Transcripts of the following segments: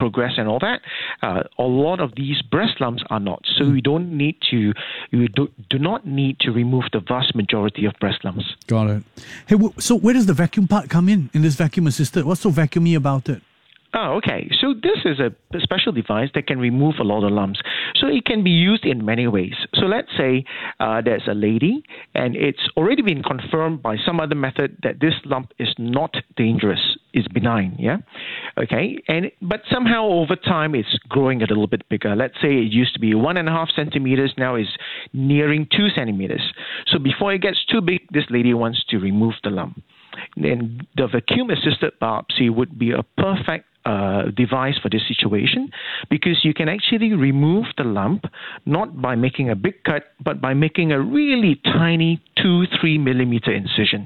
progress and all that. A lot of these breast lumps are not. So you do not need to remove the vast majority of breast lumps. Got it. Hey, so where does the vacuum part come in this vacuum assisted? What's so vacuumy about it? Oh, okay. So this is a special device that can remove a lot of lumps. So it can be used in many ways. So let's say there's a lady and it's already been confirmed by some other method that this lump is not dangerous, is benign, yeah? Okay. But somehow over time it's growing a little bit bigger. Let's say it used to be 1.5 centimeters, now is nearing 2 centimeters. So before it gets too big, this lady wants to remove the lump. Then the vacuum-assisted biopsy would be a perfect device for this situation, because you can actually remove the lump not by making a big cut, but by making a really tiny 2-3 millimeter incision.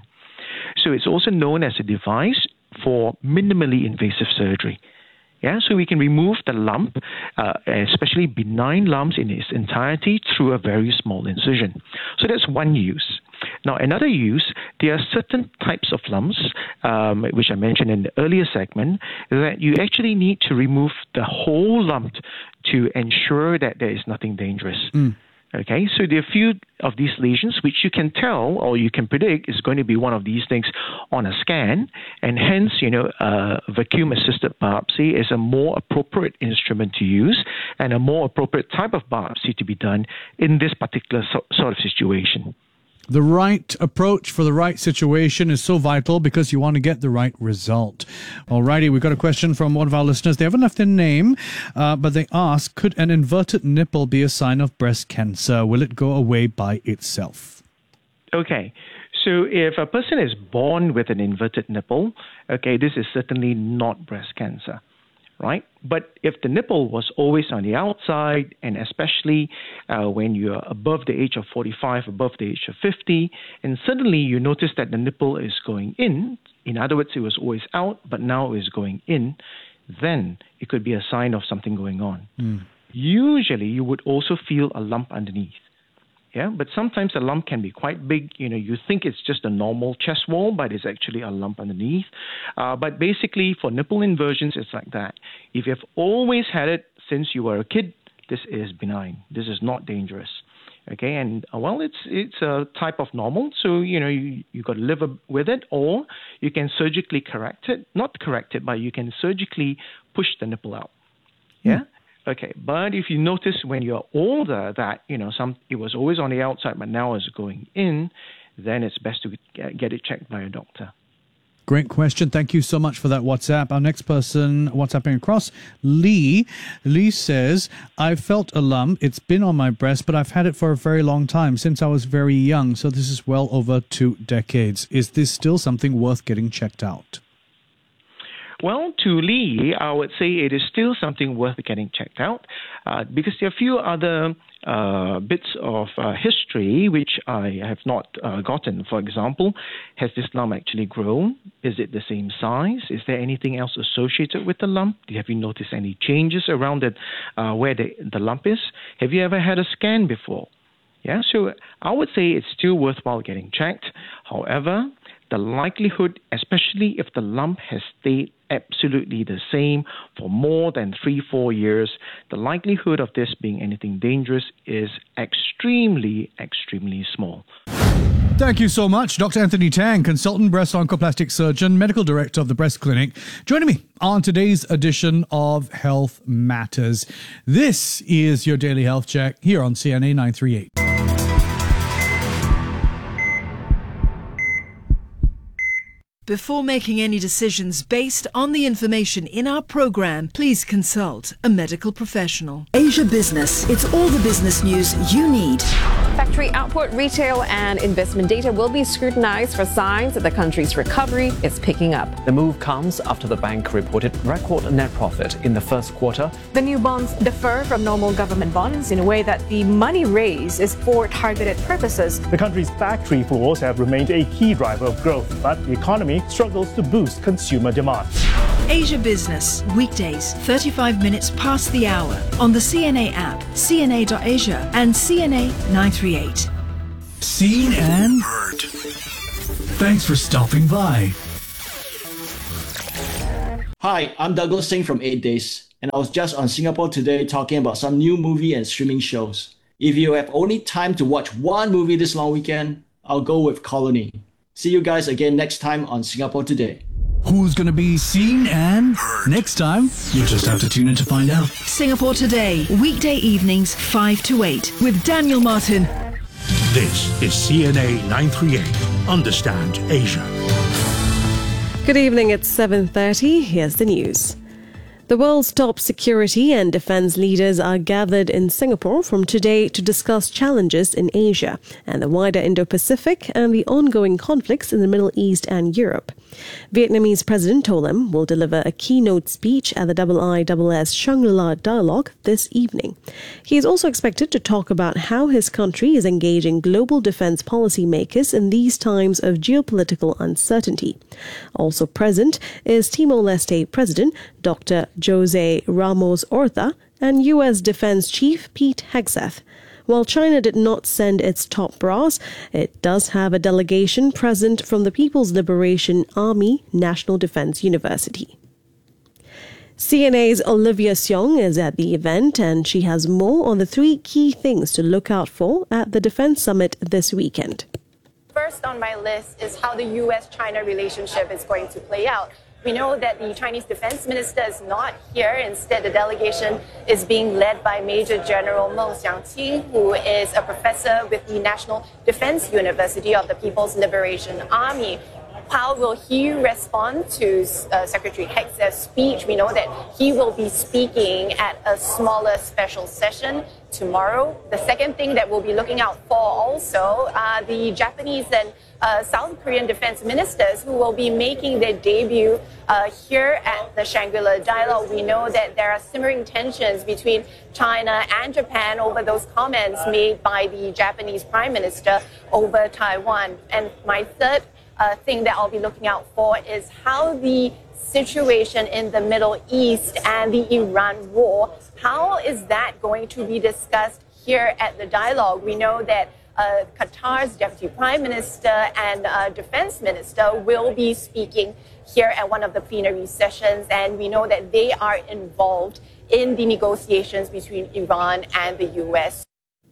So it's also known as a device for minimally invasive surgery. Yeah, so we can remove the lump, especially benign lumps in its entirety, through a very small incision. So that's one use. Now, another use, there are certain types of lumps, which I mentioned in the earlier segment, that you actually need to remove the whole lump to ensure that there is nothing dangerous. Okay, so there are a few of these lesions which you can tell or you can predict is going to be one of these things on a scan, and hence, vacuum-assisted biopsy is a more appropriate instrument to use and a more appropriate type of biopsy to be done in this particular sort of situation. The right approach for the right situation is so vital because you want to get the right result. Alrighty, we've got a question from one of our listeners. They haven't left their name, but they ask, could an inverted nipple be a sign of breast cancer? Will it go away by itself? Okay. So if a person is born with an inverted nipple, okay, this is certainly not breast cancer. Right? But if the nipple was always on the outside, and especially when you're above the age of 45, above the age of 50, and suddenly you notice that the nipple is going in other words, it was always out, but now it is going in, then it could be a sign of something going on. Usually, you would also feel a lump underneath. Yeah, but sometimes a lump can be quite big. You think it's just a normal chest wall, but it's actually a lump underneath. But basically, for nipple inversions, it's like that. If you've always had it since you were a kid, this is benign. This is not dangerous. Okay, and it's a type of normal, so you got to live with it, or you can surgically correct it. Not correct it, but you can surgically push the nipple out. Yeah. Okay, but if you notice when you're older that, it was always on the outside, but now it's going in, then it's best to get it checked by a doctor. Great question. Thank you so much for that WhatsApp. Our next person WhatsApping across, Lee. Lee says, I felt a lump. It's been on my breast, but I've had it for a very long time, since I was very young. So this is well over 2 decades. Is this still something worth getting checked out? Well, to Lee, I would say it is still something worth getting checked out because there are a few other bits of history which I have not gotten. For example, has this lump actually grown? Is it the same size? Is there anything else associated with the lump? Have you noticed any changes around it where the lump is? Have you ever had a scan before? Yeah, so I would say it's still worthwhile getting checked. However, the likelihood, especially if the lump has stayed absolutely the same for more than 3-4 years, the likelihood of this being anything dangerous is extremely, extremely small. Thank you so much, Dr. Anthony Tang, consultant breast oncoplastic surgeon, medical director of the Breast Clinic, joining me on today's edition of Health Matters. This is your daily health check here on CNA 938. Before making any decisions based on the information in our program, please consult a medical professional. Asia Business. It's all the business news you need. Factory output, retail and investment data will be scrutinized for signs that the country's recovery is picking up. The move comes after the bank reported record net profit in the first quarter. The new bonds differ from normal government bonds in a way that the money raised is for targeted purposes. The country's factory floors have remained a key driver of growth, but the economy struggles to boost consumer demand. Asia Business, weekdays, 35 minutes past the hour on the CNA app, cna.asia and CNA 938. Seen and heard. Thanks for stopping by. Hi, I'm Douglas Singh from 8 Days. and I was just on Singapore Today talking about some new movie and streaming shows. If you have only time to watch one movie this long weekend, I'll go with Colony. See you guys again next time on Singapore Today. Who's going to be seen and heard next time? You just have to tune in to find out. Singapore Today, weekday evenings 5 to 8 with Daniel Martin. This is CNA 938. Understand Asia. Good evening, it's 7:30. Here's the news. The world's top security and defense leaders are gathered in Singapore from today to discuss challenges in Asia and the wider Indo-Pacific and the ongoing conflicts in the Middle East and Europe. Vietnamese President To Lam will deliver a keynote speech at the IISS Shangri-La Dialogue this evening. He is also expected to talk about how his country is engaging global defense policymakers in these times of geopolitical uncertainty. Also present is Timor-Leste President Dr. Jose Ramos Horta and U.S. Defense Chief Pete Hegseth. While China did not send its top brass, it does have a delegation present from the People's Liberation Army National Defense University. CNA's Olivia Seong is at the event, and she has more on the 3 key things to look out for at the Defense Summit this weekend. First on my list is how the U.S.-China relationship is going to play out. We know that the Chinese defense minister is not here. Instead, the delegation is being led by Major General Meng Xiangqing, who is a professor with the National Defense University of the People's Liberation Army. How will he respond to Secretary Hegseth's speech? We know that he will be speaking at a smaller special session tomorrow. The second thing that we'll be looking out for also are the Japanese and South Korean defense ministers who will be making their debut here at the Shangri-La Dialogue. We know that there are simmering tensions between China and Japan over those comments made by the Japanese Prime Minister over Taiwan. And my third thing that I'll be looking out for is how the situation in the Middle East and the Iran war, how is that going to be discussed here at the dialogue? We know that Qatar's Deputy Prime Minister and Defense Minister will be speaking here at one of the plenary sessions, and we know that they are involved in the negotiations between Iran and the U.S.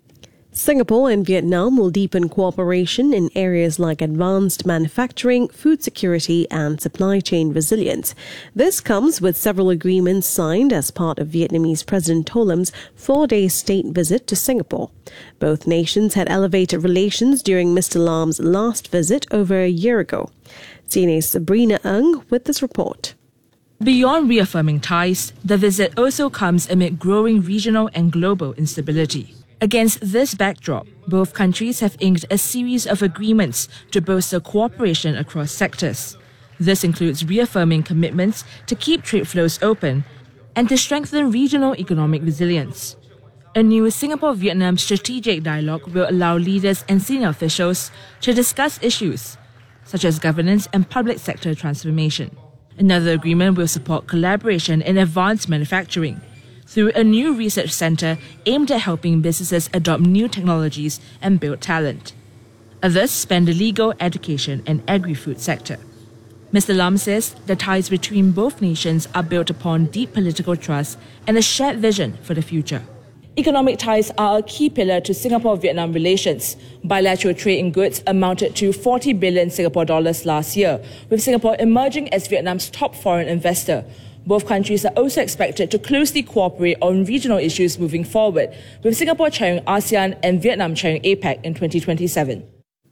Singapore and Vietnam will deepen cooperation in areas like advanced manufacturing, food security and supply chain resilience. This comes with several agreements signed as part of Vietnamese President To Lam's 4-day state visit to Singapore. Both nations had elevated relations during Mr. Lam's last visit over a year ago. CNA's Sabrina Ng with this report. Beyond reaffirming ties, the visit also comes amid growing regional and global instability. Against this backdrop, both countries have inked a series of agreements to bolster cooperation across sectors. This includes reaffirming commitments to keep trade flows open and to strengthen regional economic resilience. A new Singapore-Vietnam strategic dialogue will allow leaders and senior officials to discuss issues such as governance and public sector transformation. Another agreement will support collaboration in advanced manufacturing through a new research center aimed at helping businesses adopt new technologies and build talent. Others span the legal, education and agri-food sector. Mr. Lam says the ties between both nations are built upon deep political trust and a shared vision for the future. Economic ties are a key pillar to Singapore-Vietnam relations. Bilateral trade in goods amounted to 40 billion Singapore dollars last year, with Singapore emerging as Vietnam's top foreign investor. Both countries are also expected to closely cooperate on regional issues moving forward, with Singapore chairing ASEAN and Vietnam chairing APEC in 2027.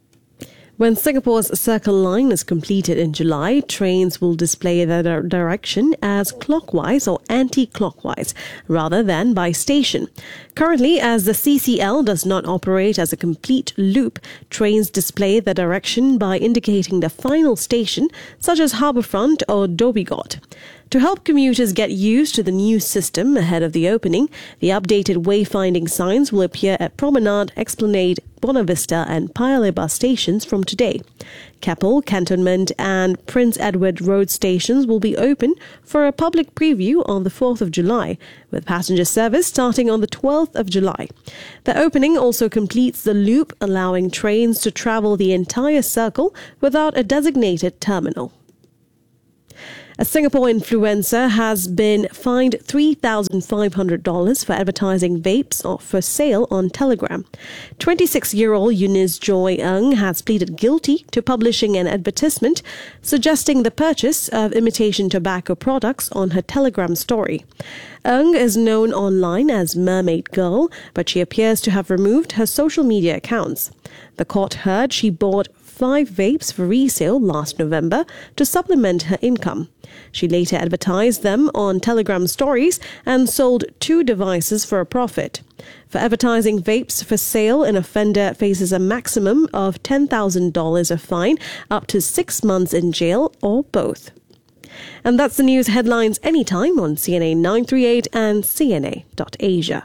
When Singapore's Circle Line is completed in July, trains will display their direction as clockwise or anti-clockwise, rather than by station. Currently, as the CCL does not operate as a complete loop, trains display their direction by indicating the final station, such as Harbourfront or Dhoby Ghaut. To help commuters get used to the new system ahead of the opening, the updated wayfinding signs will appear at Promenade, Esplanade, Buona Vista and Paya Lebar stations from today. Keppel, Cantonment and Prince Edward Road stations will be open for a public preview on the 4th of July, with passenger service starting on the 12th of July. The opening also completes the loop, allowing trains to travel the entire circle without a designated terminal. A Singapore influencer has been fined $3,500 for advertising vapes for sale on Telegram. 26-year-old Eunice Joy Ng has pleaded guilty to publishing an advertisement suggesting the purchase of imitation tobacco products on her Telegram story. Ng is known online as Mermaid Girl, but she appears to have removed her social media accounts. The court heard she bought 5 vapes for resale last November to supplement her income. She later advertised them on Telegram stories and sold 2 devices for a profit. For advertising vapes for sale, an offender faces a maximum of $10,000 of fine, up to 6 months in jail, or both. And that's the news headlines anytime on CNA 938 and CNA.Asia.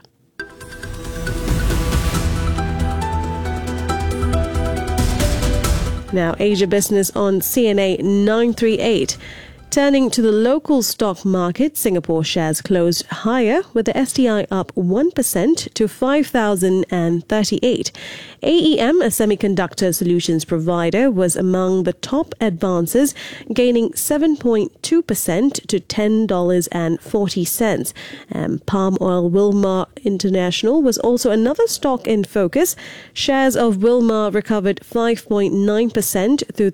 Now, Asia Business on CNA 938. Turning to the local stock market, Singapore shares closed higher with the STI up 1% to 5,038. AEM, a semiconductor solutions provider, was among the top advances, gaining 7.2% to $10.40. Palm Oil Wilmar International was also another stock in focus. Shares of Wilmar recovered 5.9% to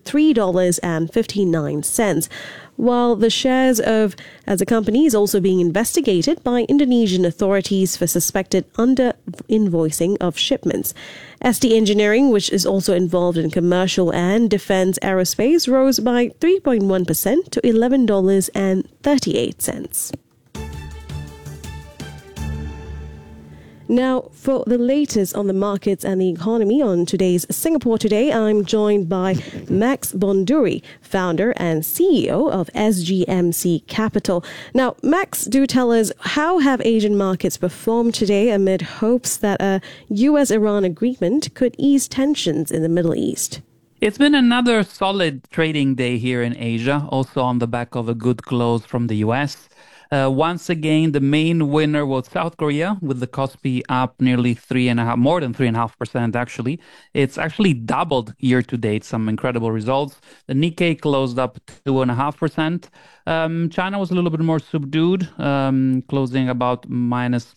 $3.59. While the shares as a company is also being investigated by Indonesian authorities for suspected under-invoicing of shipments. ST Engineering, which is also involved in commercial and defense aerospace, rose by 3.1% to $11.38. Now, for the latest on the markets and the economy on today's Singapore Today, I'm joined by Max Bonduri, founder and CEO of SGMC Capital. Now, Max, do tell us, how have Asian markets performed today amid hopes that a US-Iran agreement could ease tensions in the Middle East? It's been another solid trading day here in Asia, also on the back of a good close from the US. Once again, the main winner was South Korea, with the Kospi up nearly more than 3.5% actually. It's actually doubled year to date, some incredible results. The Nikkei closed up 2.5%. China was a little bit more subdued, closing about minus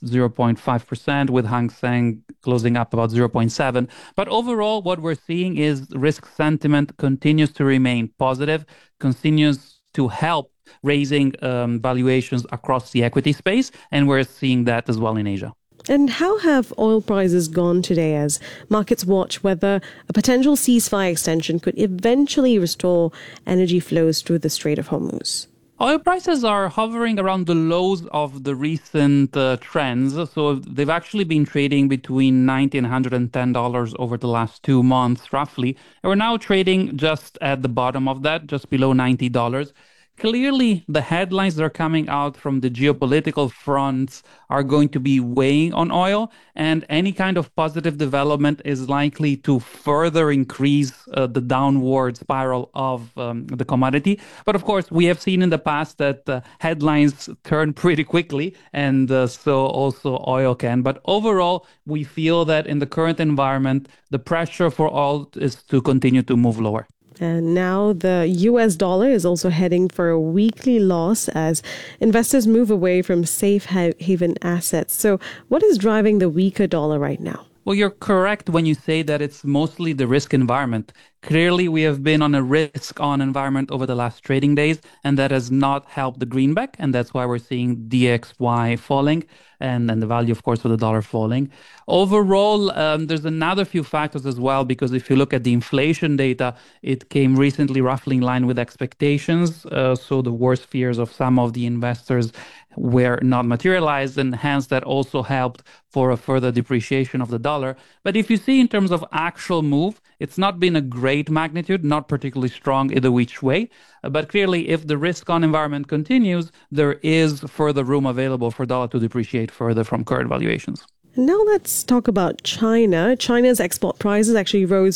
0.5%, with Hang Seng closing up about 0.7%. But overall, what we're seeing is risk sentiment continues to remain positive, continues to help raising valuations across the equity space, and we're seeing that as well in Asia. And how have oil prices gone today as markets watch whether a potential ceasefire extension could eventually restore energy flows through the Strait of Hormuz? Oil prices are hovering around the lows of the recent trends. So they've actually been trading between $90 and $110 over the last 2 months, roughly. And we're now trading just at the bottom of that, just below $90. Clearly, the headlines that are coming out from the geopolitical fronts are going to be weighing on oil, and any kind of positive development is likely to further increase the downward spiral of the commodity. But of course, we have seen in the past that headlines turn pretty quickly, and so also oil can. But overall, we feel that in the current environment, the pressure for oil is to continue to move lower. And now the US dollar is also heading for a weekly loss as investors move away from safe haven assets. So what is driving the weaker dollar right now? Well, you're correct when you say that it's mostly the risk environment. Clearly, we have been on a risk-on environment over the last trading days, and that has not helped the greenback, and that's why we're seeing DXY falling, and the value, of course, of the dollar falling. Overall, there's another few factors as well, because if you look at the inflation data, it came recently roughly in line with expectations, so the worst fears of some of the investors were not materialized, and hence that also helped for a further depreciation of the dollar. But if you see in terms of actual move, it's not been a great magnitude, not particularly strong either which way. But clearly, if the risk-on environment continues, there is further room available for dollar to depreciate further from current valuations. Now let's talk about China. China's export prices actually rose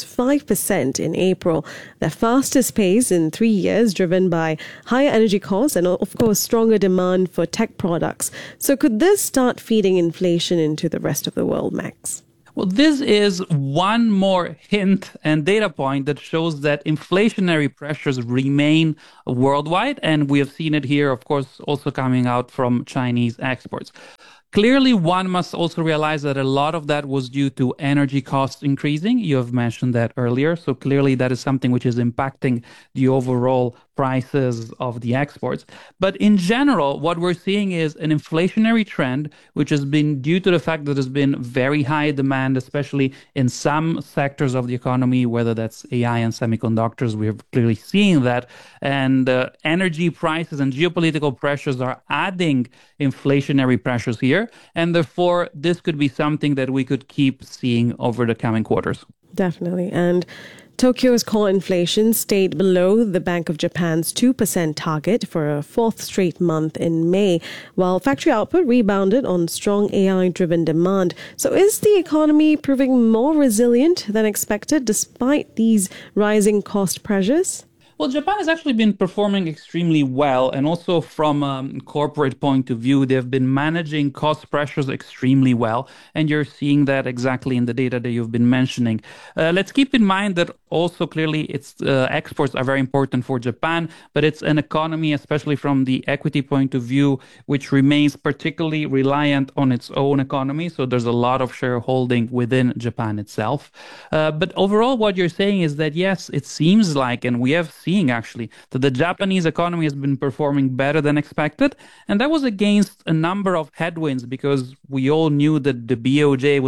5% in April, their fastest pace in 3 years, driven by higher energy costs and, of course, stronger demand for tech products. So could this start feeding inflation into the rest of the world, Max? Well, this is one more hint and data point that shows that inflationary pressures remain worldwide, and we have seen it here, of course, also coming out from Chinese exports. Clearly, one must also realize that a lot of that was due to energy costs increasing. You have mentioned that earlier. So clearly that is something which is impacting the overall prices of the exports. But in general, what we're seeing is an inflationary trend, which has been due to the fact that there's been very high demand, especially in some sectors of the economy, whether that's AI and semiconductors. We're clearly seeing that. And energy prices and geopolitical pressures are adding inflationary pressures here. And therefore, this could be something that we could keep seeing over the coming quarters. Definitely. And Tokyo's core inflation stayed below the Bank of Japan's 2% target for a fourth straight month in May, while factory output rebounded on strong AI-driven demand. So is the economy proving more resilient than expected despite these rising cost pressures? Well, Japan has actually been performing extremely well, and also from a corporate point of view, they've been managing cost pressures extremely well, and you're seeing that exactly in the data that you've been mentioning. Let's keep in mind that also clearly its exports are very important for Japan, but it's an economy, especially from the equity point of view, which remains particularly reliant on its own economy. So there's a lot of shareholding within Japan itself. But overall, what you're saying is that, yes, it seems like, and we have seeing actually that the Japanese economy has been performing better than expected, and that was against a number of headwinds because we all knew that the BOJ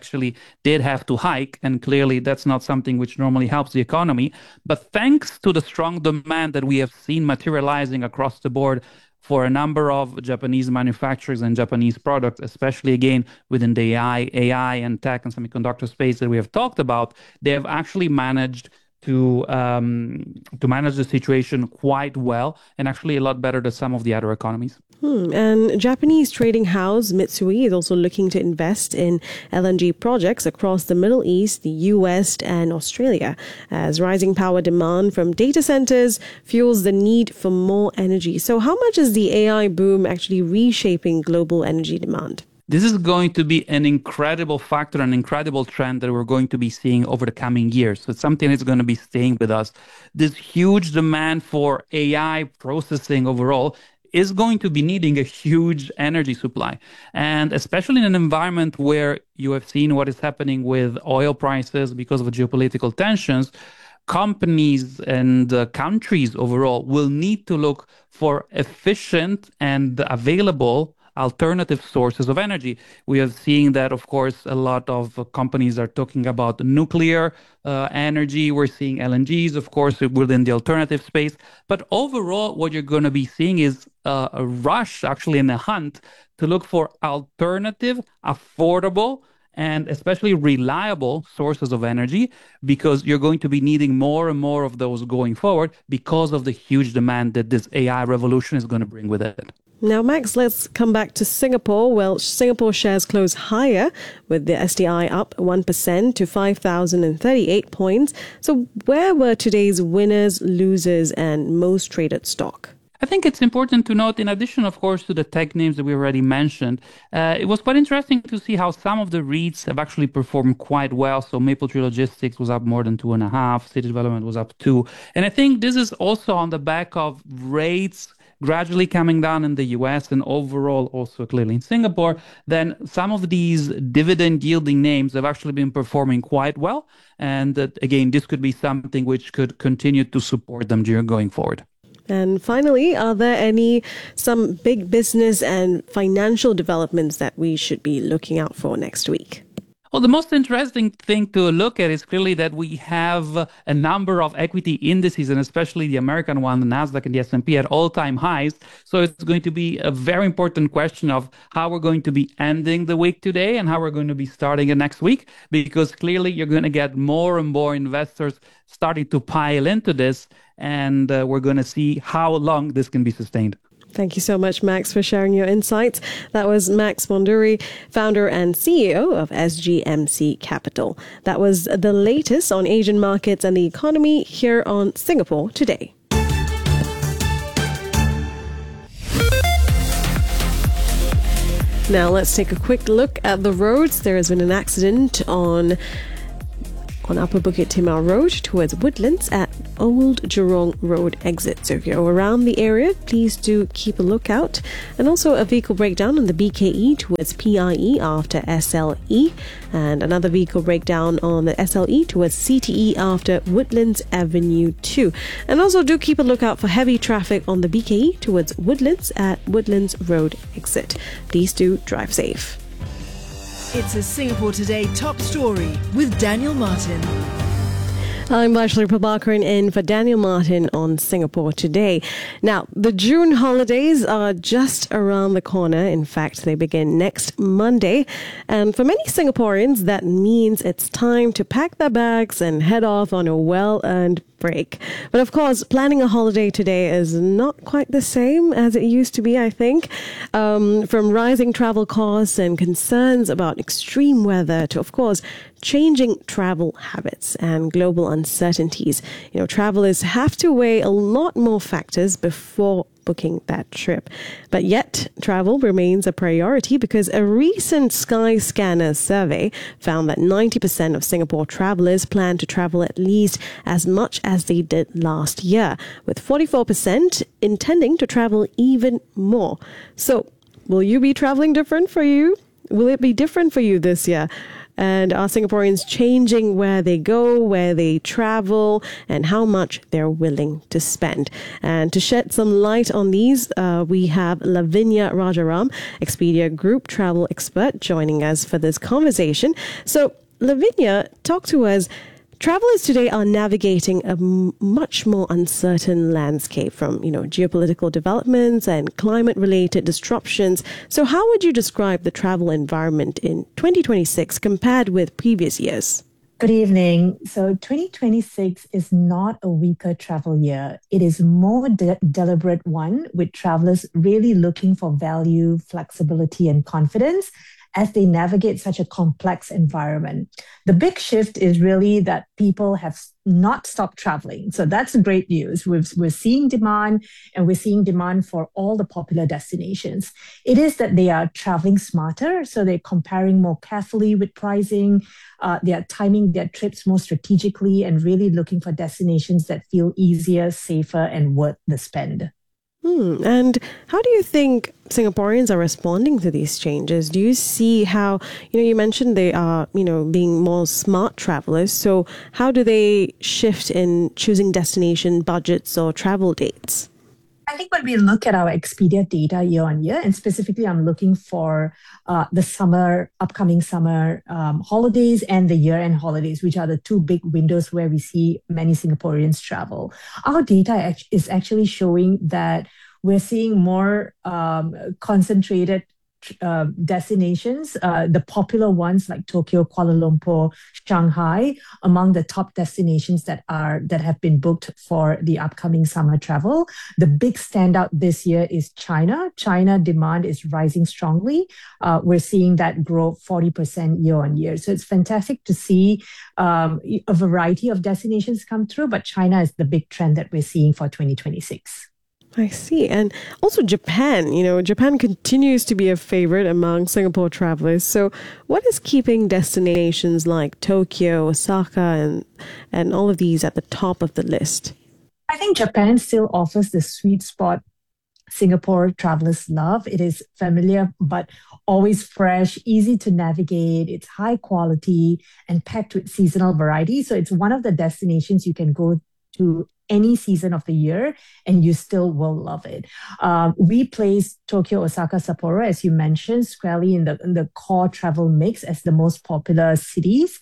did have to hike, and clearly that's not something which normally helps the economy. But thanks to the strong demand that we have seen materializing across the board for a number of Japanese manufacturers and Japanese products, especially again within the AI and tech and semiconductor space that we have talked about, they have actually managed to manage the situation quite well, and actually a lot better than some of the other economies. And Japanese trading house Mitsui is also looking to invest in LNG projects across the Middle East, the US, and Australia, as rising power demand from data centers fuels the need for more energy. So how much is the AI boom actually reshaping global energy demand? This is going to be an incredible factor, an incredible trend that we're going to be seeing over the coming years. So it's something that's going to be staying with us. This huge demand for AI processing overall is going to be needing a huge energy supply. And especially in an environment where you have seen what is happening with oil prices because of geopolitical tensions, companies and countries overall will need to look for efficient and available alternative sources of energy. We are seeing that, of course, a lot of companies are talking about nuclear energy. We're seeing LNGs, of course, within the alternative space. But overall, what you're going to be seeing is a rush, actually, in a hunt to look for alternative, affordable, and especially reliable sources of energy, because you're going to be needing more and more of those going forward because of the huge demand that this AI revolution is going to bring with it. Now, Max, let's come back to Singapore. Well, Singapore shares close higher with the STI up 1% to 5,038 points. So where were today's winners, losers, and most traded stock? I think it's important to note, in addition, of course, to the tech names that we already mentioned, it was quite interesting to see how some of the REITs have actually performed quite well. So Mapletree Logistics was up more than 2.5%, City Development was up 2%. And I think this is also on the back of rates gradually coming down in the US and overall also clearly in Singapore. Then some of these dividend yielding names have actually been performing quite well. And again, this could be something which could continue to support them going forward. And finally, are there some big business and financial developments that we should be looking out for next week? Well, the most interesting thing to look at is clearly that we have a number of equity indices, and especially the American one, the Nasdaq and the S&P, at all-time highs. So it's going to be a very important question of how we're going to be ending the week today and how we're going to be starting it next week, because clearly you're going to get more and more investors starting to pile into this, and we're going to see how long this can be sustained. Thank you so much, Max, for sharing your insights. That was Max Monduri, founder and CEO of SGMC Capital. That was the latest on Asian markets and the economy here on Singapore Today. Now let's take a quick look at the roads. There has been an accident on Upper Bukit Timah Road towards Woodlands at Old Jurong Road exit. So if you're around the area, please do keep a lookout. And also a vehicle breakdown on the BKE towards PIE after SLE, and another vehicle breakdown on the SLE towards CTE after Woodlands Avenue 2. And also do keep a lookout for heavy traffic on the BKE towards Woodlands at Woodlands Road exit. Please do drive safe. It's a Singapore Today top story with Daniel Martin. I'm Vaishali Prabhakaran in for Daniel Martin on Singapore Today. Now, the June holidays are just around the corner. In fact, they begin next Monday. And for many Singaporeans, that means it's time to pack their bags and head off on a well-earned break. But of course, planning a holiday today is not quite the same as it used to be, I think. From rising travel costs and concerns about extreme weather to, of course, changing travel habits and global uncertainties. You know, travelers have to weigh a lot more factors before booking that trip. But yet, travel remains a priority because a recent Skyscanner survey found that 90% of Singapore travelers plan to travel at least as much as they did last year, with 44% intending to travel even more. So, will you be traveling different for you? Will it be different for you this year? And are Singaporeans changing where they go, where they travel, and how much they're willing to spend? And to shed some light on these, we have Lavinia Rajaram, Expedia Group travel expert, joining us for this conversation. So, Lavinia, talk to us. Travelers today are navigating a much more uncertain landscape from, geopolitical developments and climate-related disruptions. So how would you describe the travel environment in 2026 compared with previous years? Good evening. So 2026 is not a weaker travel year. It is more deliberate one, with travelers really looking for value, flexibility, and confidence as they navigate such a complex environment. The big shift is really that people have not stopped traveling. So that's great news. We're seeing demand, and we're seeing demand for all the popular destinations. It is that they are traveling smarter, so they're comparing more carefully with pricing. They are timing their trips more strategically and really looking for destinations that feel easier, safer, and worth the spend. And how do you think Singaporeans are responding to these changes? Do you see how, you mentioned they are, being more smart travelers. So how do they shift in choosing destination budgets or travel dates? I think when we look at our Expedia data year on year, and specifically I'm looking for the upcoming summer holidays and the year-end holidays, which are the two big windows where we see many Singaporeans travel. Our data is actually showing that we're seeing more concentrated destinations, the popular ones like Tokyo, Kuala Lumpur, Shanghai, among the top destinations that have been booked for the upcoming summer travel. The big standout this year is China. China demand is rising strongly. We're seeing that grow 40% year on year. So it's fantastic to see a variety of destinations come through, but China is the big trend that we're seeing for 2026. I see. And also Japan, Japan continues to be a favorite among Singapore travelers. So what is keeping destinations like Tokyo, Osaka, and all of these at the top of the list? I think Japan still offers the sweet spot Singapore travelers love. It is familiar, but always fresh, easy to navigate. It's high quality and packed with seasonal variety. So it's one of the destinations you can go to any season of the year and you still will love it. We place Tokyo, Osaka, Sapporo, as you mentioned, squarely in the core travel mix as the most popular cities.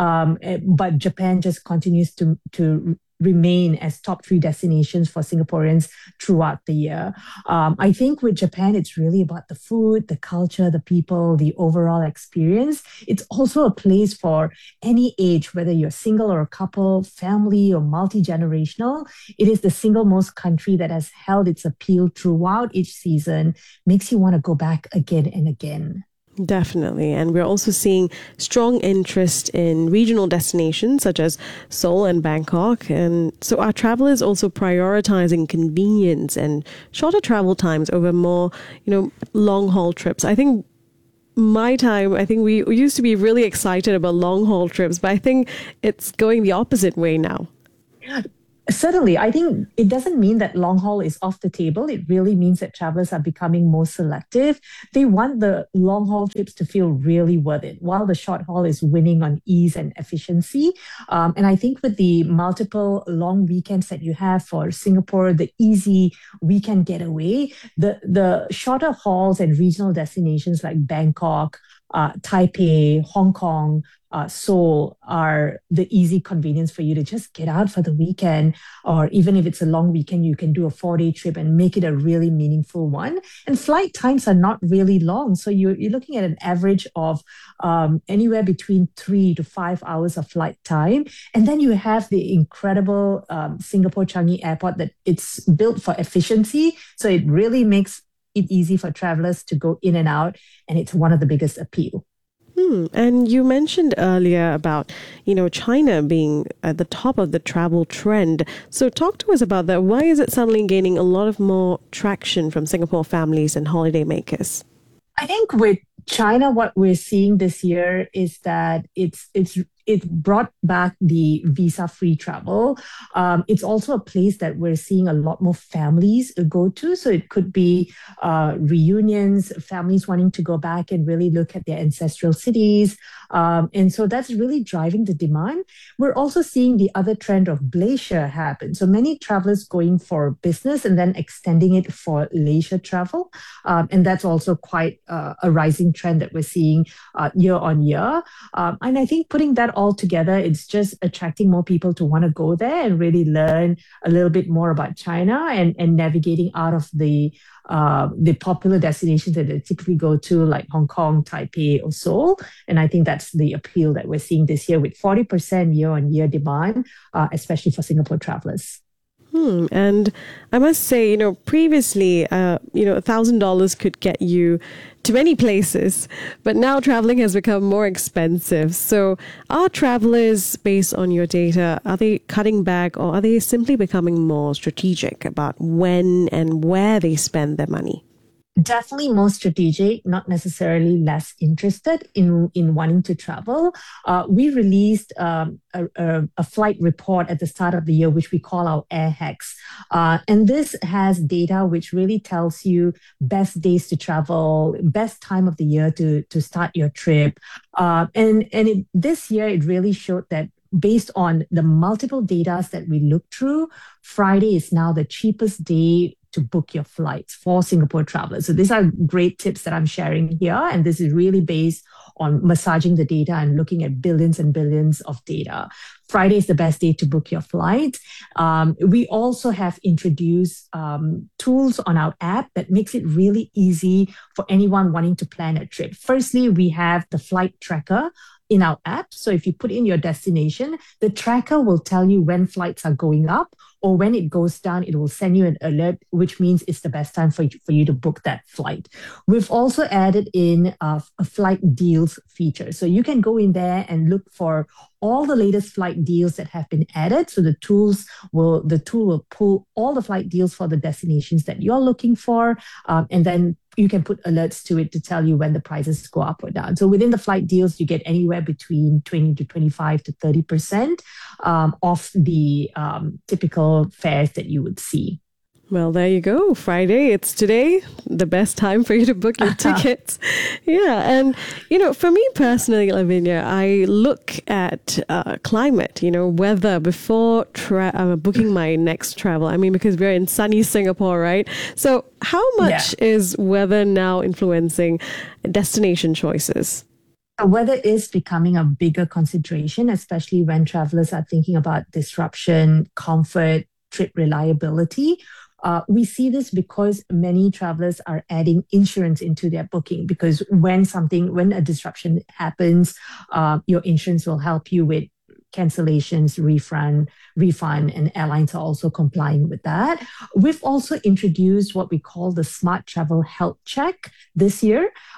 But Japan just continues to remain as top 3 destinations for Singaporeans throughout the year. I think with Japan, it's really about the food, the culture, the people, the overall experience. It's also a place for any age, whether you're single or a couple, family or multi-generational. It is the single most country that has held its appeal throughout each season, makes you want to go back again and again. Definitely. And we're also seeing strong interest in regional destinations such as Seoul and Bangkok. And so our travelers also prioritizing convenience and shorter travel times over more, long haul trips. I think my time, I think we used to be really excited about long haul trips, but I think it's going the opposite way now. Certainly, I think it doesn't mean that long haul is off the table. It really means that travelers are becoming more selective. They want the long haul trips to feel really worth it, while the short haul is winning on ease and efficiency. And I think with the multiple long weekends that you have for Singapore, the easy weekend getaway, the shorter hauls and regional destinations like Bangkok, Taipei, Hong Kong, Seoul are the easy convenience for you to just get out for the weekend, or even if it's a long weekend, you can do a 4-day trip and make it a really meaningful one. And flight times are not really long. So you're looking at an average of anywhere between 3 to 5 hours of flight time. And then you have the incredible Singapore Changi Airport that it's built for efficiency. So it really makes it easy for travelers to go in and out. And it's one of the biggest appeal. And you mentioned earlier about, China being at the top of the travel trend. So talk to us about that. Why is it suddenly gaining a lot of more traction from Singapore families and holiday makers? I think with China, what we're seeing this year is that it brought back the visa-free travel. It's also a place that we're seeing a lot more families go to. So it could be reunions, families wanting to go back and really look at their ancestral cities. And so that's really driving the demand. We're also seeing the other trend of bleisure happen. So many travelers going for business and then extending it for leisure travel. And that's also quite a rising trend that we're seeing year on year. And I think putting that all together, it's just attracting more people to want to go there and really learn a little bit more about China and navigating out of the popular destinations that they typically go to, like Hong Kong, Taipei, or Seoul. And I think that's the appeal that we're seeing this year with 40% year-on-year demand, especially for Singapore travelers. And I must say, previously, $1,000 could get you to many places, but now traveling has become more expensive. So are travelers, based on your data, are they cutting back, or are they simply becoming more strategic about when and where they spend their money? Definitely more strategic, not necessarily less interested in wanting to travel. We released a flight report at the start of the year, which we call our Air Hacks. And this has data which really tells you best days to travel, best time of the year to start your trip. This year, it really showed that based on the multiple data that we looked through, Friday is now the cheapest day to book your flights for Singapore travelers. So these are great tips that I'm sharing here. And this is really based on massaging the data and looking at billions and billions of data. Friday is the best day to book your flight. We also have introduced tools on our app that makes it really easy for anyone wanting to plan a trip. Firstly, we have the flight tracker in our app. So if you put in your destination, the tracker will tell you when flights are going up, or when it goes down, it will send you an alert, which means it's the best time for you to book that flight. We've also added in a flight deals feature. So you can go in there and look for all the latest flight deals that have been added. So the tool will pull all the flight deals for the destinations that you're looking for. And then you can put alerts to it to tell you when the prices go up or down. So within the flight deals, you get anywhere between 20 to 25 to 30% off the typical fares that you would see. Well, there you go. Friday, it's today, the best time for you to book your tickets. Yeah. And, for me personally, Lavinia, I look at climate, weather before booking my next travel. I mean, because we're in sunny Singapore, right? So how much is weather now influencing destination choices? Weather is becoming a bigger consideration, especially when travelers are thinking about disruption, comfort, trip reliability. We see this because many travelers are adding insurance into their booking, because when a disruption happens, your insurance will help you with cancellations, refund, and airlines are also complying with that. We've also introduced what we call the Smart Travel Health Check this year.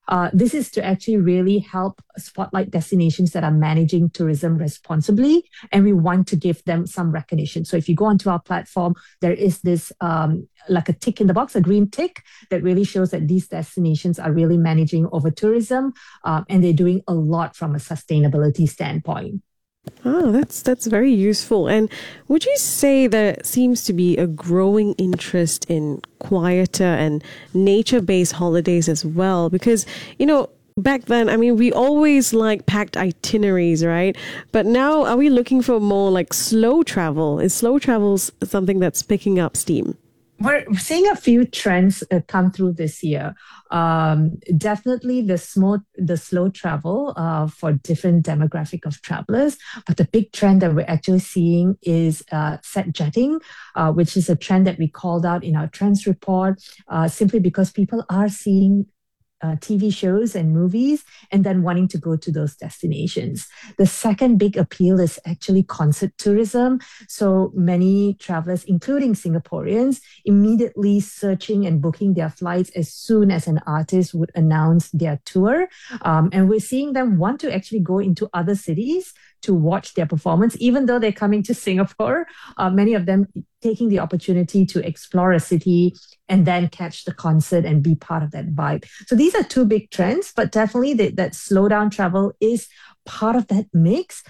This is to actually really help spotlight destinations that are managing tourism responsibly, and we want to give them some recognition. So if you go onto our platform, there is this like a tick in the box, a green tick that really shows that these destinations are really managing over tourism, and they're doing a lot from a sustainability standpoint. Oh, that's very useful. And would you say there seems to be a growing interest in quieter and nature-based holidays as well? Because, back then, we always packed itineraries, right? But now, are we looking for more slow travel? Is slow travel something that's picking up steam? We're seeing a few trends come through this year. Definitely the slow travel for different demographic of travelers. But the big trend that we're actually seeing is set jetting, which is a trend that we called out in our trends report, simply because people are seeing TV shows and movies and then wanting to go to those destinations. The second big appeal is actually concert tourism. So many travelers, including Singaporeans, immediately searching and booking their flights as soon as an artist would announce their tour. And we're seeing them want to actually go into other cities to watch their performance, even though they're coming to Singapore. Many of them taking the opportunity to explore a city and then catch the concert and be part of that vibe. So these are two big trends, but definitely that slowdown travel is part of that mix.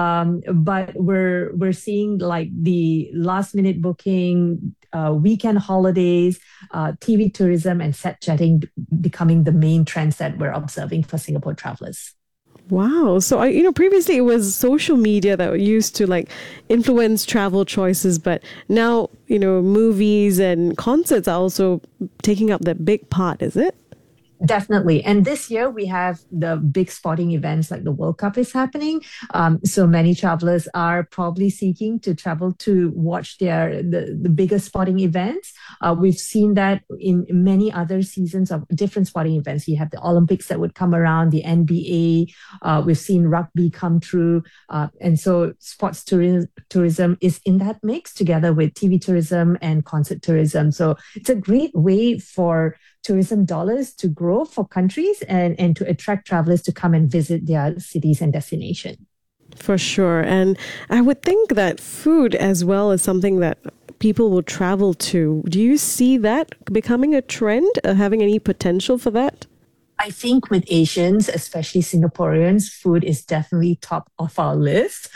But we're seeing the last minute booking, weekend holidays, TV tourism, and set jetting becoming the main trends that we're observing for Singapore travelers. Wow. So, previously it was social media that used to influence travel choices, but now, movies and concerts are also taking up that big part, is it? Definitely. And this year we have the big sporting events like the World Cup is happening. So many travelers are probably seeking to travel to watch the biggest sporting events. We've seen that in many other seasons of different sporting events. You have the Olympics that would come around, the NBA. We've seen rugby come through. And so sports tourism is in that mix together with TV tourism and concert tourism. So it's a great way for tourism dollars to grow for countries and to attract travelers to come and visit their cities and destinations. For sure. And I would think that food as well is something that people will travel to. Do you see that becoming a trend, having any potential for that? I think with Asians, especially Singaporeans, food is definitely top of our list.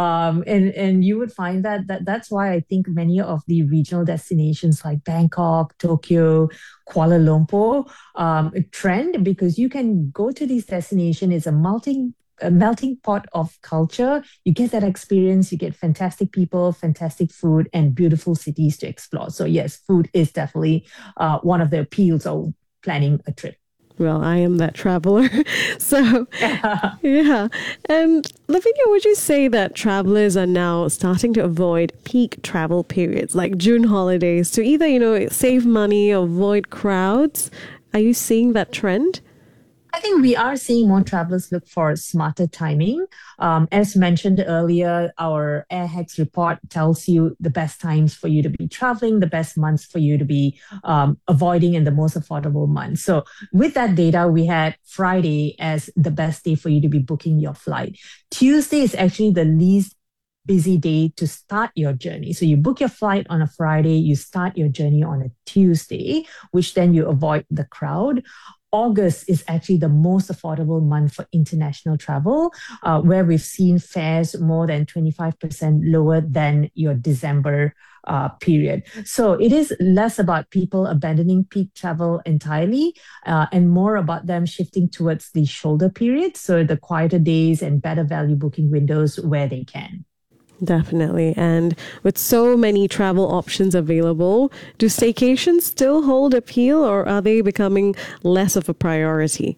And you would find that's why I think many of the regional destinations like Bangkok, Tokyo, Kuala Lumpur trend, because you can go to these destinations. It's a melting pot of culture. You get that experience, you get fantastic people, fantastic food, and beautiful cities to explore. So yes, food is definitely one of the appeals of planning a trip. Well, I am that traveler. So, yeah. And Lavinia, would you say that travelers are now starting to avoid peak travel periods like June holidays to either, save money or avoid crowds? Are you seeing that trend? I think we are seeing more travelers look for smarter timing. As mentioned earlier, our AirHacks report tells you the best times for you to be traveling, the best months for you to be avoiding, and the most affordable months. So with that data, we had Friday as the best day for you to be booking your flight. Tuesday is actually the least busy day to start your journey. So you book your flight on a Friday, you start your journey on a Tuesday, which then you avoid the crowd. August is actually the most affordable month for international travel, where we've seen fares more than 25% lower than your December period. So it is less about people abandoning peak travel entirely and more about them shifting towards the shoulder period, so the quieter days and better value booking windows where they can. Definitely. And with so many travel options available, do staycations still hold appeal, or are they becoming less of a priority?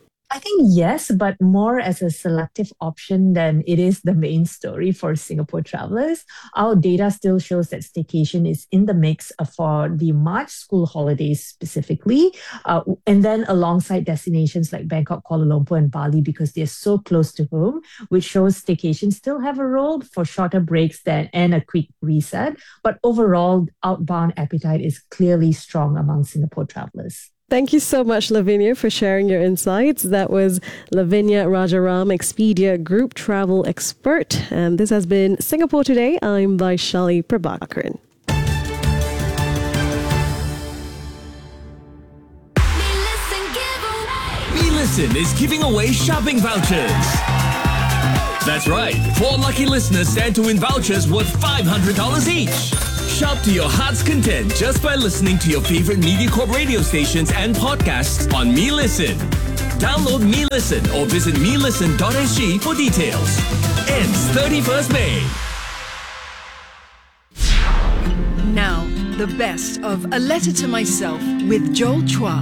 I think yes, but more as a selective option than it is the main story for Singapore travelers. Our data still shows that staycation is in the mix for the March school holidays specifically, and then alongside destinations like Bangkok, Kuala Lumpur, and Bali, because they're so close to home, which shows staycations still have a role for shorter breaks and a quick reset. But overall, outbound appetite is clearly strong among Singapore travelers. Thank you so much, Lavinia, for sharing your insights. That was Lavinia Rajaram, Expedia Group Travel Expert. And this has been Singapore Today. I'm Vaishali Prabhakaran. MeListen is giving away shopping vouchers. That's right. 4 lucky listeners stand to win vouchers worth $500 each. Shop to your heart's content just by listening to your favorite MediaCorp radio stations and podcasts on MeListen. Download MeListen or visit melisten.sg for details. Ends 31st May. Now, the best of A Letter to Myself with Joel Chua.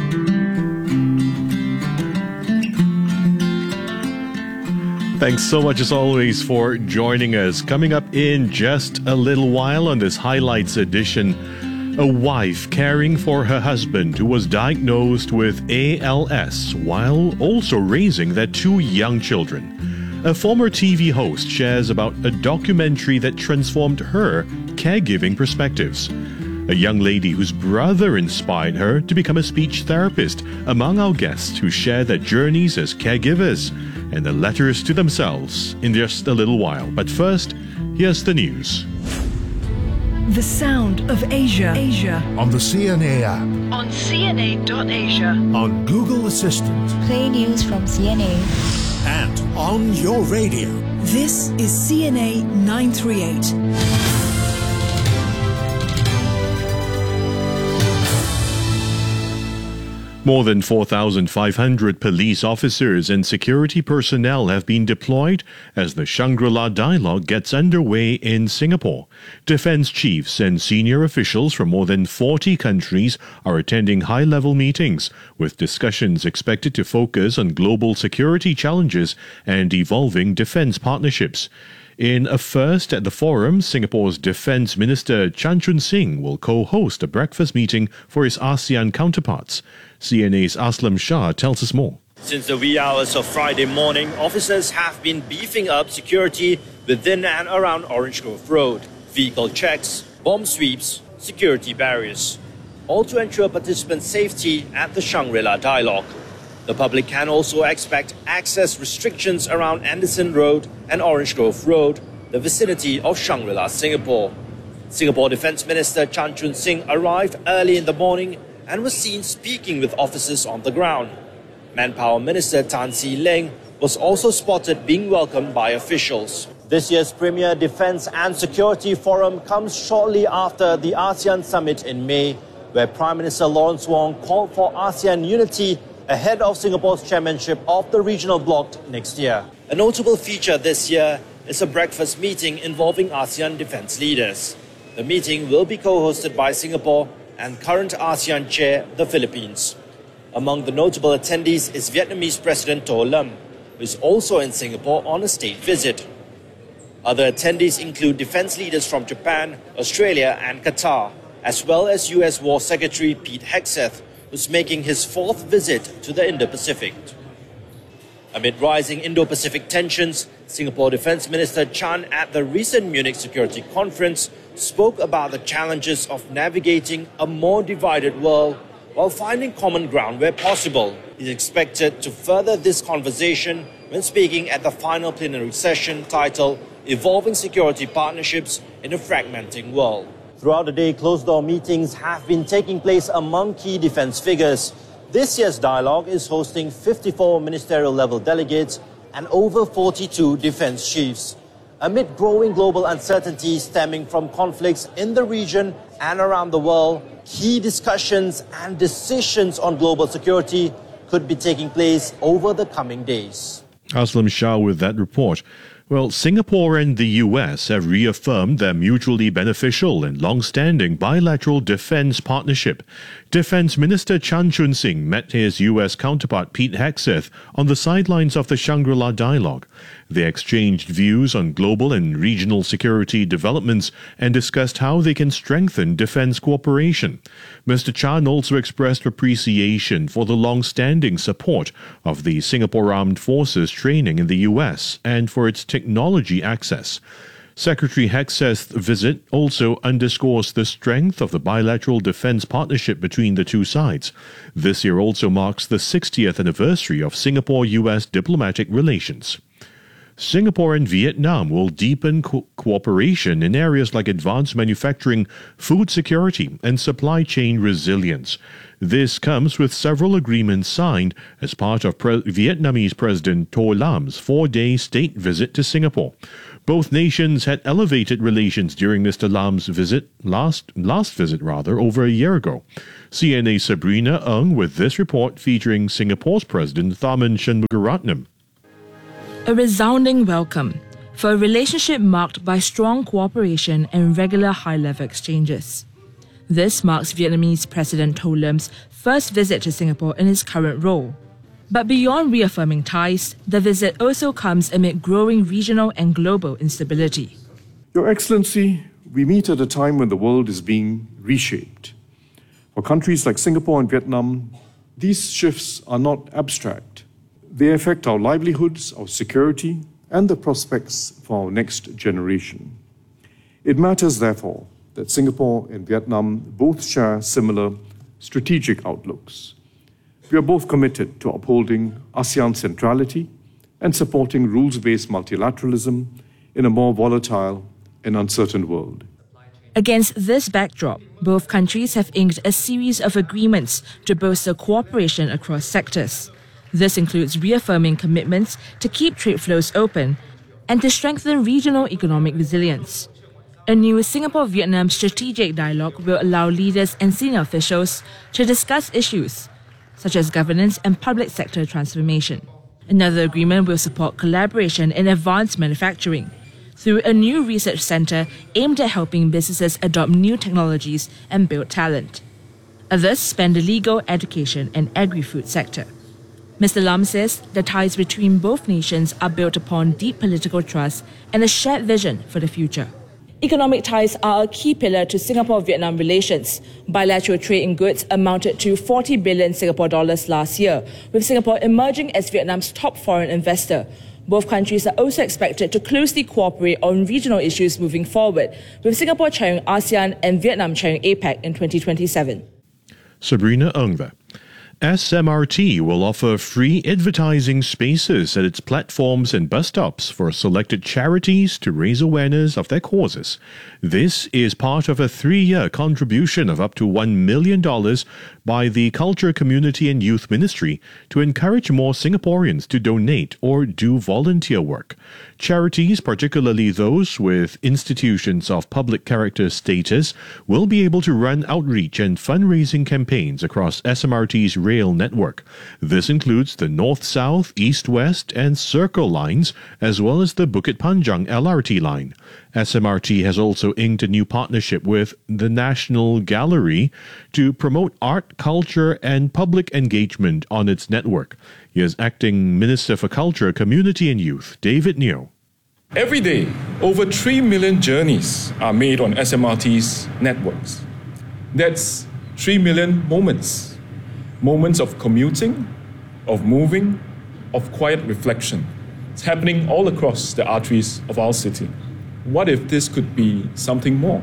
Thanks so much as always for joining us. Coming up in just a little while on this Highlights edition, a wife caring for her husband who was diagnosed with ALS while also raising their 2 young children. A former TV host shares about a documentary that transformed her caregiving perspectives. A young lady whose brother inspired her to become a speech therapist, among our guests who share their journeys as caregivers and the letters to themselves in just a little while. But first, here's the news. The Sound of Asia. On the CNA app. On CNA.Asia. On Google Assistant. Play news from CNA. And on your radio. This is CNA 938. More than 4,500 police officers and security personnel have been deployed as the Shangri-La Dialogue gets underway in Singapore. Defense chiefs and senior officials from more than 40 countries are attending high-level meetings, with discussions expected to focus on global security challenges and evolving defense partnerships. In a first at the forum, Singapore's Defence Minister Chan Chun Sing will co-host a breakfast meeting for his ASEAN counterparts. CNA's Aslam Shah tells us more. Since the wee hours of Friday morning, officers have been beefing up security within and around Orange Grove Road. Vehicle checks, bomb sweeps, security barriers, all to ensure participants' safety at the Shangri-La Dialogue. The public can also expect access restrictions around Anderson Road and Orange Grove Road, the vicinity of Shangri-La, Singapore. Singapore Defence Minister Chan Chun Sing arrived early in the morning and was seen speaking with officers on the ground. Manpower Minister Tan See Leng was also spotted being welcomed by officials. This year's premier Defence and Security Forum comes shortly after the ASEAN Summit in May, where Prime Minister Lawrence Wong called for ASEAN unity ahead of Singapore's chairmanship of the regional bloc next year. A notable feature this year is a breakfast meeting involving ASEAN defence leaders. The meeting will be co-hosted by Singapore and current ASEAN chair, the Philippines. Among the notable attendees is Vietnamese President To Lam, who is also in Singapore on a state visit. Other attendees include defence leaders from Japan, Australia and Qatar, as well as US War Secretary Pete Hegseth, who's making his 4th visit to the Indo-Pacific. Amid rising Indo-Pacific tensions, Singapore Defence Minister Chan at the recent Munich Security Conference spoke about the challenges of navigating a more divided world while finding common ground where possible. He's expected to further this conversation when speaking at the final plenary session titled Evolving Security Partnerships in a Fragmenting World. Throughout the day, closed-door meetings have been taking place among key defence figures. This year's dialogue is hosting 54 ministerial-level delegates and over 42 defence chiefs. Amid growing global uncertainty stemming from conflicts in the region and around the world, key discussions and decisions on global security could be taking place over the coming days. Aslam Shah with that report. Well, Singapore and the US have reaffirmed their mutually beneficial and long-standing bilateral defense partnership. Defense Minister Chan Chun Sing met his US counterpart Pete Hegseth on the sidelines of the Shangri-La Dialogue. They exchanged views on global and regional security developments and discussed how they can strengthen defense cooperation. Mr. Chan also expressed appreciation for the long-standing support of the Singapore Armed Forces training in the US and for its technology access. Secretary Hegseth's visit also underscores the strength of the bilateral defense partnership between the two sides. This year also marks the 60th anniversary of Singapore-US diplomatic relations. Singapore and Vietnam will deepen cooperation in areas like advanced manufacturing, food security, and supply chain resilience. This comes with several agreements signed as part of Vietnamese President To Lam's 4-day state visit to Singapore. Both nations had elevated relations during Mr. Lam's visit, last visit over a year ago. CNA's Sabrina Ng with this report featuring Singapore's President Tharman Shanmugaratnam. A resounding welcome for a relationship marked by strong cooperation and regular high-level exchanges. This marks Vietnamese President To Lam's first visit to Singapore in his current role. But beyond reaffirming ties, the visit also comes amid growing regional and global instability. Your Excellency, we meet at a time when the world is being reshaped. For countries like Singapore and Vietnam, these shifts are not abstract. They affect our livelihoods, our security, and the prospects for our next generation. It matters, therefore, that Singapore and Vietnam both share similar strategic outlooks. We are both committed to upholding ASEAN centrality and supporting rules-based multilateralism in a more volatile and uncertain world. Against this backdrop, both countries have inked a series of agreements to bolster cooperation across sectors. This includes reaffirming commitments to keep trade flows open and to strengthen regional economic resilience. A new Singapore-Vietnam strategic dialogue will allow leaders and senior officials to discuss issues such as governance and public sector transformation. Another agreement will support collaboration in advanced manufacturing through a new research center aimed at helping businesses adopt new technologies and build talent. Others span the legal, education, and agri-food sector. Mr. Lam says the ties between both nations are built upon deep political trust and a shared vision for the future. Economic ties are a key pillar to Singapore-Vietnam relations. Bilateral trade in goods amounted to 40 billion Singapore dollars last year, with Singapore emerging as Vietnam's top foreign investor. Both countries are also expected to closely cooperate on regional issues moving forward, with Singapore chairing ASEAN and Vietnam chairing APEC in 2027. Sabrina Ng there. SMRT will offer free advertising spaces at its platforms and bus stops for selected charities to raise awareness of their causes. This is part of a 3-year contribution of up to $1 million by the Culture, Community and Youth Ministry to encourage more Singaporeans to donate or do volunteer work. Charities, particularly those with institutions of public character status, will be able to run outreach and fundraising campaigns across SMRT's rail network. This includes the North-South, East-West and Circle lines, as well as the Bukit Panjang LRT line. SMRT has also inked a new partnership with the National Gallery to promote art, culture and public engagement on its network. Here's Acting Minister for Culture, Community and Youth, David Neo. Every day, over 3 million journeys are made on SMRT's networks. That's 3 million moments. Moments of commuting, of moving, of quiet reflection. It's happening all across the arteries of our city. What if this could be something more?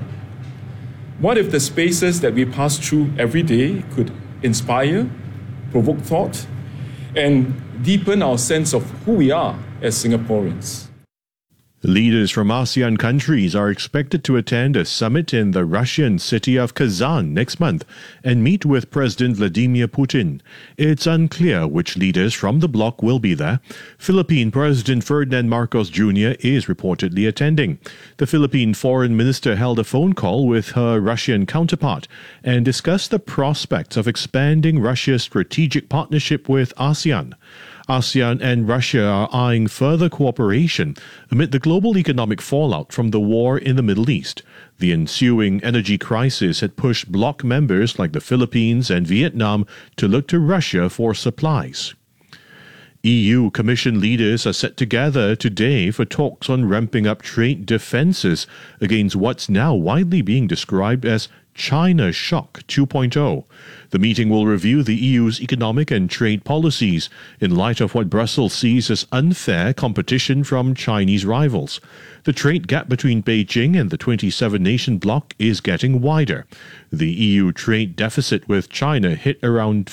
What if the spaces that we pass through every day could inspire, provoke thought, and deepen our sense of who we are as Singaporeans? Leaders from ASEAN countries are expected to attend a summit in the Russian city of Kazan next month and meet with President Vladimir Putin. It's unclear which leaders from the bloc will be there. Philippine President Ferdinand Marcos Jr. is reportedly attending. The Philippine Foreign Minister held a phone call with her Russian counterpart and discussed the prospects of expanding Russia's strategic partnership with ASEAN. ASEAN and Russia are eyeing further cooperation amid the global economic fallout from the war in the Middle East. The ensuing energy crisis had pushed bloc members like the Philippines and Vietnam to look to Russia for supplies. EU Commission leaders are set to gather today for talks on ramping up trade defences against what's now widely being described as China Shock 2.0. The meeting will review the EU's economic and trade policies in light of what Brussels sees as unfair competition from Chinese rivals. The trade gap between Beijing and the 27-nation bloc is getting wider. The EU trade deficit with China hit around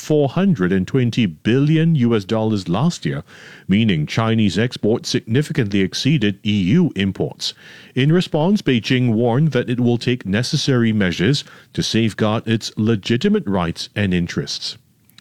$420 billion last year, meaning Chinese exports significantly exceeded EU imports. In response, Beijing warned that it will take necessary measures to safeguard its legitimate rights and interests.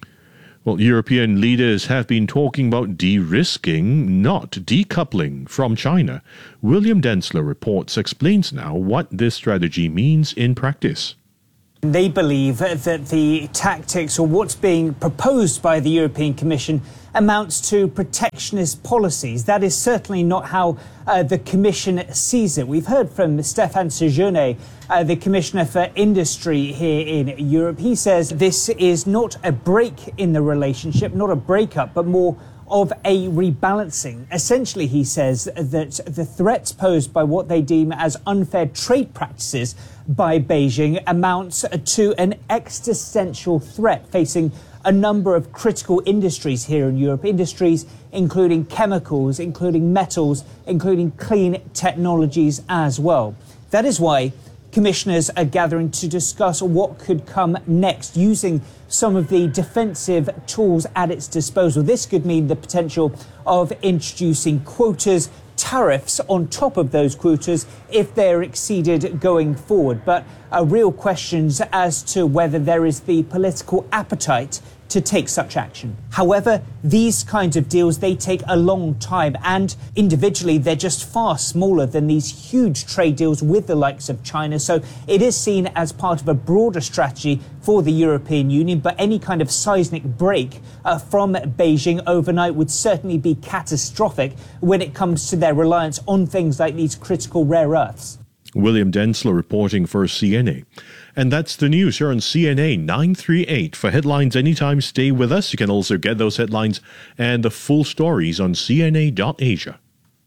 Well, European leaders have been talking about de-risking, not decoupling from China. William Densler reports explains now what this strategy means in practice. They believe that the tactics or what's being proposed by the European Commission amounts to protectionist policies. That is certainly not how the Commission sees it. We've heard from Stéphane Séjourné, the Commissioner for Industry here in Europe. He says this is not a break in the relationship, not a breakup, but more of a rebalancing. Essentially, he says that the threats posed by what they deem as unfair trade practices by Beijing amounts to an existential threat facing a number of critical industries here in Europe, industries including chemicals, including metals, including clean technologies as well. That is why commissioners are gathering to discuss what could come next, using some of the defensive tools at its disposal. This could mean the potential of introducing quotas, tariffs on top of those quotas if they're exceeded going forward. But real questions as to whether there is the political appetite to take such action. However, these kinds of deals, they take a long time, and individually they're just far smaller than these huge trade deals with the likes of China. So it is seen as part of a broader strategy for the European Union, but any kind of seismic break from Beijing overnight would certainly be catastrophic when it comes to their reliance on things like these critical rare earths. William Densler reporting for CNA. And that's the news here on CNA 938. For headlines anytime, stay with us. You can also get those headlines and the full stories on cna.asia.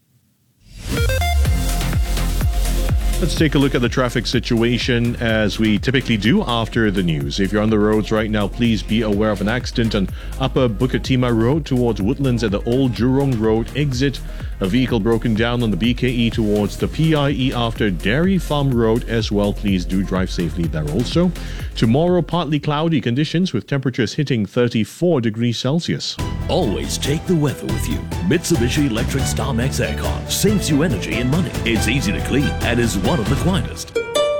Let's take a look at the traffic situation as we typically do after the news. If you're on the roads right now, please be aware of an accident on Upper Bukit Timah Road towards Woodlands at the Old Jurong Road exit. A vehicle broken down on the BKE towards the PIE after Dairy Farm Road as well. Please do drive safely there also. Tomorrow, partly cloudy conditions with temperatures hitting 34 degrees Celsius. Always take the weather with you. Mitsubishi Electric StarMax Aircon saves you energy and money. It's easy to clean and is one of the quietest.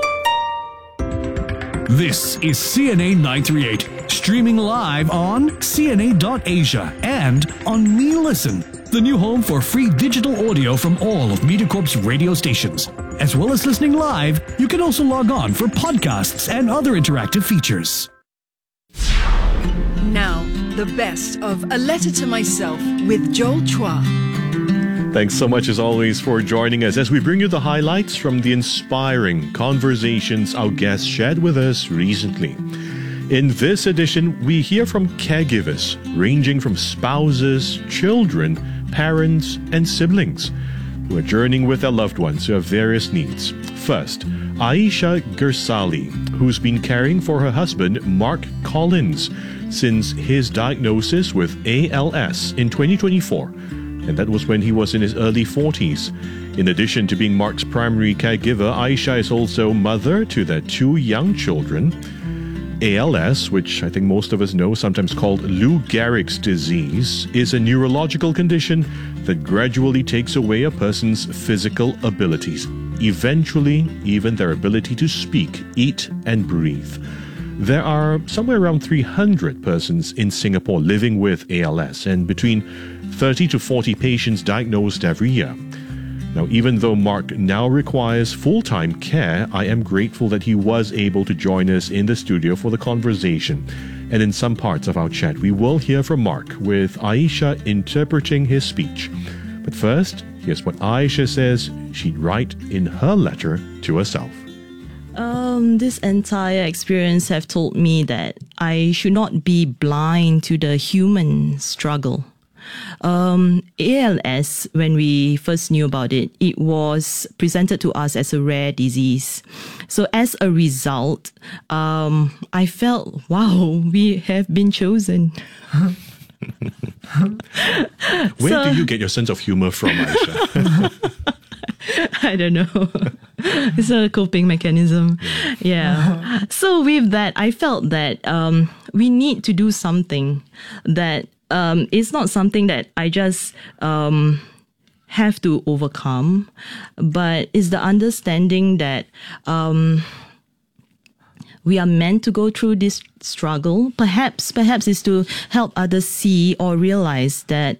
This is CNA 938, streaming live on CNA.Asia and on MeListen, the new home for free digital audio from all of MediaCorp's radio stations. As well as listening live, you can also log on for podcasts and other interactive features. Now, the best of A Letter to Myself with Joel Chua. Thanks so much as always for joining us as we bring you the highlights from the inspiring conversations our guests shared with us recently. In this edition, we hear from caregivers ranging from spouses, children, parents, and siblings who are journeying with their loved ones who have various needs. First, Aisha Gersali, who's been caring for her husband, Mark Collins, since his diagnosis with ALS in 2024. And that was when he was in his early 40s. In addition to being Mark's primary caregiver, Aisha is also mother to their two young children. ALS, which I think most of us know, sometimes called Lou Gehrig's disease, is a neurological condition that gradually takes away a person's physical abilities, eventually even their ability to speak, eat, and breathe. There are somewhere around 300 persons in Singapore living with ALS, and between 30 to 40 patients diagnosed every year. Now, even though Mark now requires full-time care, I am grateful that he was able to join us in the studio for the conversation. And in some parts of our chat, we will hear from Mark, with Aisha interpreting his speech. But first, here's what Aisha says she'd write in her letter to herself. This entire experience have taught me that I should not be blind to the human struggle. ALS, when we first knew about it, it was presented to us as a rare disease. So as a result, I felt, wow, we have been chosen. Where do you get your sense of humor from, Aisha? I don't know. It's a coping mechanism. Yeah. So with that, I felt that we need to do something that it's not something that I just have to overcome, but it's the understanding that we are meant to go through this struggle. Perhaps is to help others see or realize that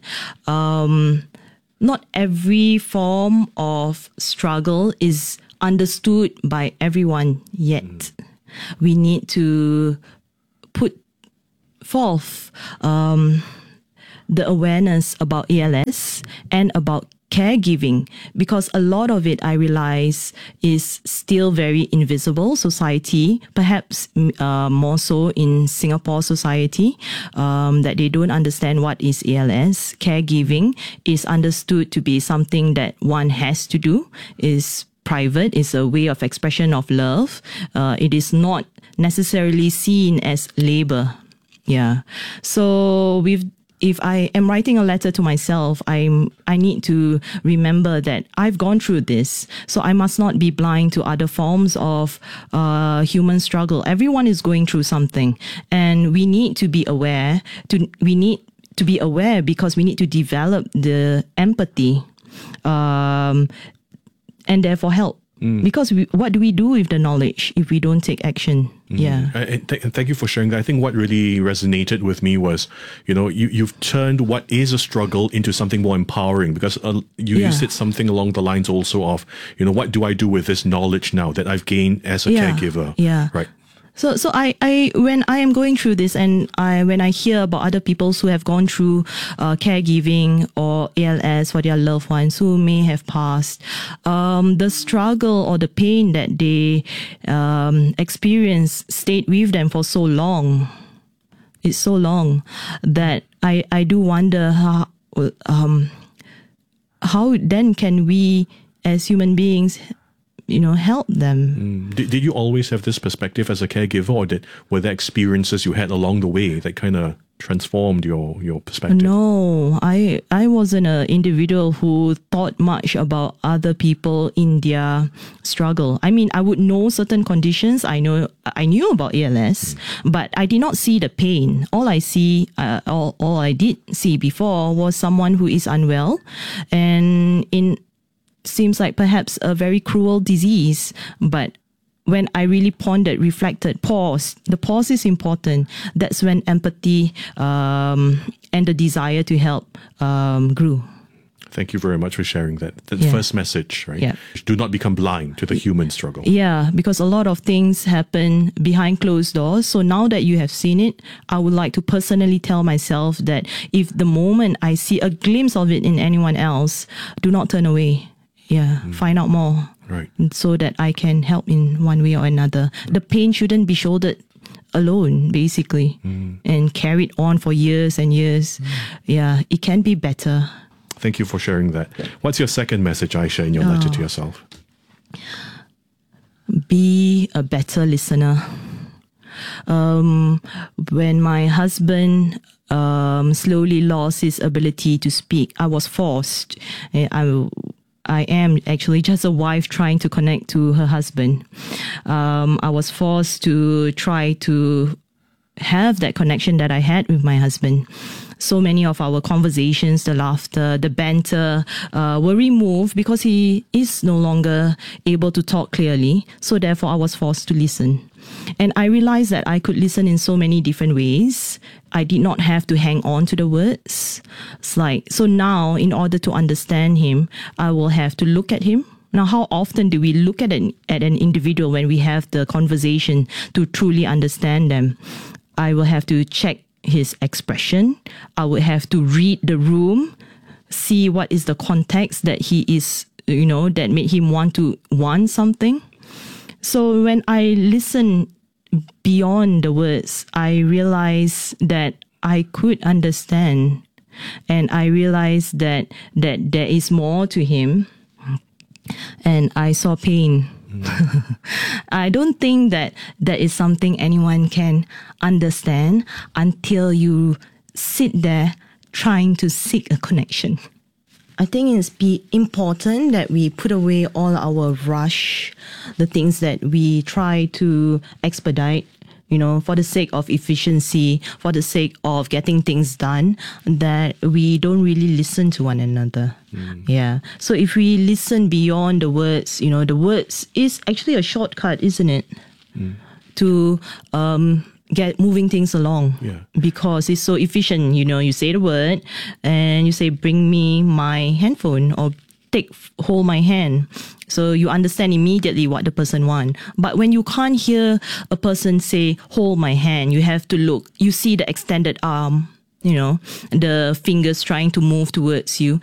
not every form of struggle is understood by everyone yet. We need to put forth the awareness about ALS and about caregiving, because a lot of it, I realize, is still very invisible society, perhaps more so in Singapore society, that they don't understand what is ALS. Caregiving is understood to be something that one has to do, is private, is a way of expression of love. It is not necessarily seen as labor. Yeah. So if I am writing a letter to myself, I need to remember that I've gone through this. So I must not be blind to other forms of human struggle. Everyone is going through something, and we need to be aware. We need to be aware because we need to develop the empathy, and therefore help. Because what do we do with the knowledge if we don't take action? Yeah. And thank you for sharing that. I think what really resonated with me was, you've turned what is a struggle into something more empowering, because you said something along the lines also of, what do I do with this knowledge now that I've gained as a caregiver? Yeah. Right. So I when I am going through this, and when I hear about other people who have gone through caregiving or ALS for their loved ones who may have passed, the struggle or the pain that they experience stayed with them for so long. It's so long that I do wonder how then can we as human beings help them. Did you always have this perspective as a caregiver, or were there experiences you had along the way that kind of transformed your perspective? No, I wasn't an individual who thought much about other people in their struggle. I mean, I would know certain conditions. I knew about ALS, but I did not see the pain. All I did see before was someone who is unwell, and seems like perhaps a very cruel disease. But when I really pondered, reflected, paused, the pause is important. That's when empathy and the desire to help grew. Thank you very much for sharing that. The first message, right? Yeah. Do not become blind to the human struggle. Yeah, because a lot of things happen behind closed doors. So now that you have seen it, I would like to personally tell myself that if the moment I see a glimpse of it in anyone else, do not turn away. Yeah, find out more. Right. So that I can help in one way or another. The pain shouldn't be shouldered alone, basically, and carried on for years and years. Yeah, it can be better. Thank you for sharing that. What's your second message, Aisha, in your letter to yourself? Be a better listener. When my husband slowly lost his ability to speak, I was forced. I am actually just a wife trying to connect to her husband. I was forced to try to have that connection that I had with my husband. So many of our conversations, the laughter, the banter were removed because he is no longer able to talk clearly. So therefore, I was forced to listen. And I realized that I could listen in so many different ways. I did not have to hang on to the words. So now, in order to understand him, I will have to look at him. Now, how often do we look at an individual when we have the conversation to truly understand them? I will have to check his expression. I will have to read the room, see what is the context that he is, that made him want something. So when I listen beyond the words, I realize that I could understand And I realized that there is more to him, and I saw pain. I don't think that is something anyone can understand until you sit there trying to seek a connection. I think it's important that we put away all our rush, the things that we try to expedite, for the sake of efficiency, for the sake of getting things done, that we don't really listen to one another. Yeah. So if we listen beyond the words, the words is actually a shortcut, isn't it? To get moving things along. Yeah. Because it's so efficient. You say the word and you say, bring me my handphone, or hold my hand. So you understand immediately what the person wants. But when you can't hear a person say, hold my hand, you have to look. You see the extended arm, the fingers trying to move towards you.